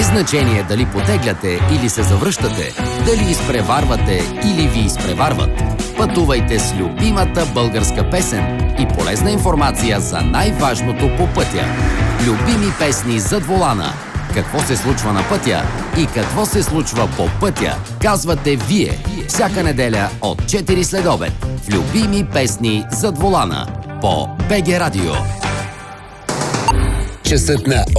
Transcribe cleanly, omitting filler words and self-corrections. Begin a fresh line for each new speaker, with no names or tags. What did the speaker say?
Без значение дали потегляте или се завръщате, дали изпреварвате или ви изпреварват. Пътувайте с любимата българска песен и полезна информация за най-важното по пътя. Любими песни зад волана. Какво се случва на пътя и какво се случва по пътя, казвате вие. Всяка неделя от 4 следобед в Любими песни зад волана по БГ Радио.
Часът на